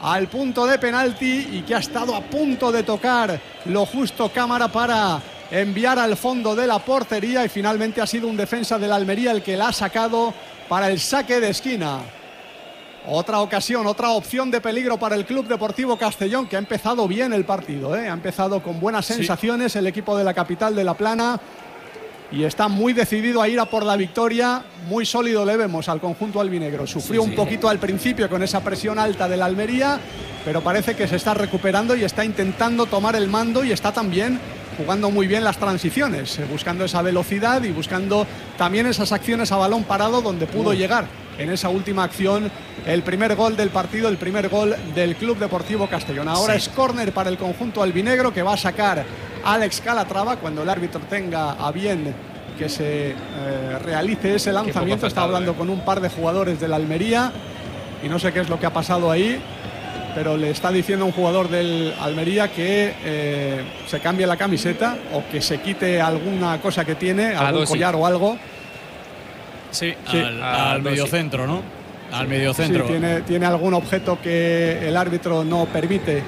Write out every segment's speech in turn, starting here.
al punto de penalti y que ha estado a punto de tocar lo justo Cámara para enviar al fondo de la portería, y finalmente ha sido un defensa del Almería el que la ha sacado para el saque de esquina. Otra ocasión, otra opción de peligro para el Club Deportivo Castellón, que ha empezado bien el partido, ha empezado con buenas sensaciones el equipo de la capital de La Plana y está muy decidido a ir a por la victoria. Muy sólido le vemos al conjunto albinegro. Sufrió un poquito al principio con esa presión alta del Almería, pero parece que se está recuperando y está intentando tomar el mando, y está también jugando muy bien las transiciones, buscando esa velocidad y buscando también esas acciones a balón parado donde pudo llegar en esa última acción el primer gol del partido, el primer gol del Club Deportivo Castellón. Ahora es córner para el conjunto albinegro, que va a sacar Alex Calatrava cuando el árbitro tenga a bien que se realice ese lanzamiento. Está hablando con un par de jugadores del Almería y no sé qué es lo que ha pasado ahí, pero le está diciendo a un jugador del Almería que se cambie la camiseta o que se quite alguna cosa que tiene, algún collar o algo. Sí, al mediocentro, ¿no? Al mediocentro. Sí, tiene algún objeto que el árbitro no permite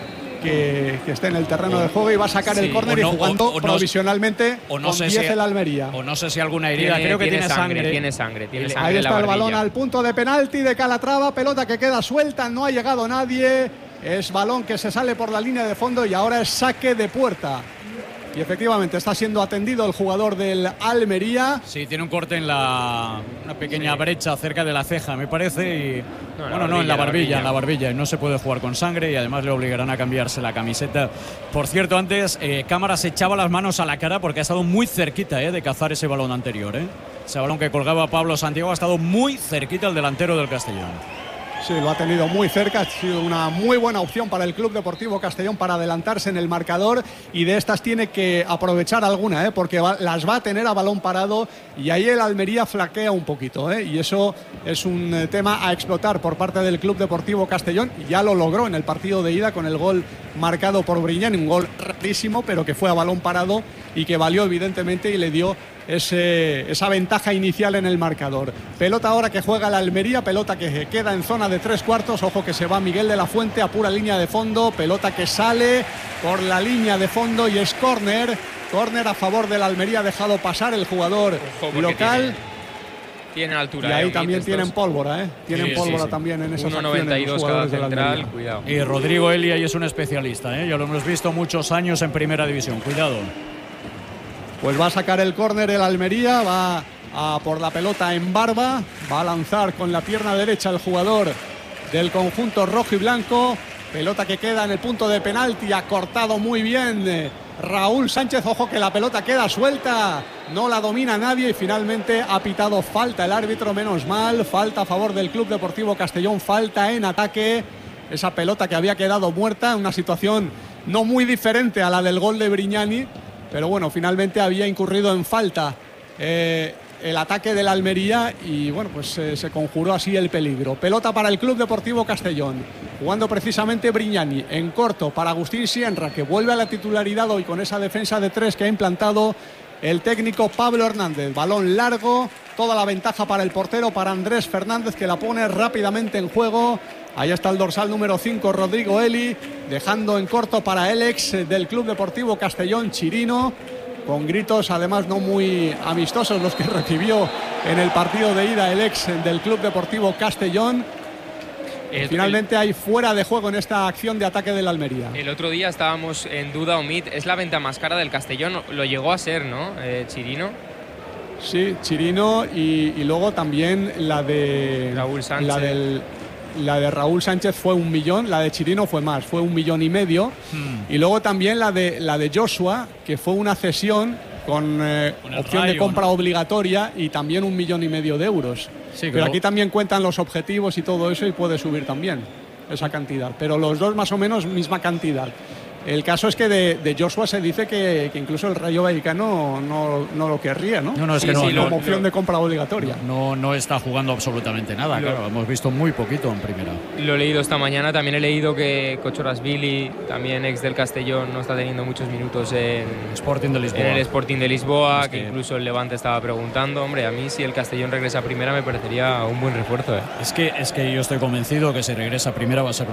que esté en el terreno de juego, y va a sacar el córner y jugando provisionalmente con 10 el Almería. O no sé si alguna herida, creo que tiene sangre. Tiene sangre. Ahí está el balón al punto de penalti de Calatrava, pelota que queda suelta, no ha llegado nadie, es balón que se sale por la línea de fondo y ahora es saque de puerta. Y efectivamente está siendo atendido el jugador del Almería. Sí, tiene un corte en una pequeña brecha cerca de la ceja, me parece. Y en la barbilla. Y no se puede jugar con sangre, y además le obligarán a cambiarse la camiseta. Por cierto, antes Cámara se echaba las manos a la cara porque ha estado muy cerquita de cazar ese balón anterior. Ese balón que colgaba Pablo Santiago ha estado muy cerquita el delantero del Castellón. Sí, lo ha tenido muy cerca, ha sido una muy buena opción para el Club Deportivo Castellón para adelantarse en el marcador, y de estas tiene que aprovechar alguna, porque las va a tener a balón parado, y ahí el Almería flaquea un poquito, y eso es un tema a explotar por parte del Club Deportivo Castellón, y ya lo logró en el partido de ida con el gol marcado por Brignani, un gol rarísimo, pero que fue a balón parado y que valió evidentemente y le dio esa ventaja inicial en el marcador. Pelota ahora que juega el Almería, pelota que queda en zona de 3/4, ojo que se va Miguel de la Fuente a pura línea de fondo, pelota que sale por la línea de fondo y es córner a favor del Almería, ha dejado pasar el jugador local. Tienen altura. Y ahí también tienen pólvora, tienen pólvora también en esas 1,92 cada central, cuidado. Y Rodrigo Eli ahí es un especialista, ya lo hemos visto muchos años en primera división, cuidado. Pues va a sacar el córner el Almería, va a por la pelota en barba, va a lanzar con la pierna derecha el jugador del conjunto rojo y blanco, pelota que queda en el punto de penalti, ha cortado muy bien Raúl Sánchez, ojo que la pelota queda suelta, no la domina nadie y finalmente ha pitado falta el árbitro, menos mal, falta a favor del Club Deportivo Castellón, falta en ataque, esa pelota que había quedado muerta, una situación no muy diferente a la del gol de Brignani. Pero bueno, finalmente había incurrido en falta el ataque del Almería y bueno, pues se conjuró así el peligro. Pelota para el Club Deportivo Castellón, jugando precisamente Brignani en corto para Agustín Sienra, que vuelve a la titularidad hoy con esa defensa de 3 que ha implantado el técnico Pablo Hernández. Balón largo, toda la ventaja para el portero, para Andrés Fernández, que la pone rápidamente en juego. Ahí está el dorsal número 5, Rodrigo Eli, dejando en corto para el ex del Club Deportivo Castellón, Chirino, con gritos además no muy amistosos los que recibió en el partido de ida el ex del Club Deportivo Castellón. Finalmente hay fuera de juego en esta acción de ataque del Almería. El otro día estábamos en duda, Omid, es la venta más cara del Castellón, lo llegó a ser, ¿no? Chirino. Sí, Chirino y luego también la de Raúl Sánchez. La de Raúl Sánchez fue 1 millón, la de Chirino fue más, fue 1,5 millones. Y luego también la de Joshua, que fue una cesión con opción de compra obligatoria y también 1,5 millones de euros. Sí, pero aquí también cuentan los objetivos y todo eso y puede subir también esa cantidad. Pero los dos más o menos misma cantidad. El caso es que de Joshua se dice que incluso el Rayo Vallecano no lo querría, ¿no? No, es que como opción de compra obligatoria. No está jugando absolutamente nada, claro. Hemos visto muy poquito en primera. Lo he leído esta mañana, también he leído que Kochorashvili, también ex del Castellón, no está teniendo muchos minutos en Sporting de Lisboa. En el Sporting de Lisboa, que incluso el Levante estaba preguntando. Hombre, a mí si el Castellón regresa a primera me parecería un buen refuerzo. Es que yo estoy convencido que si regresa a primera va a ser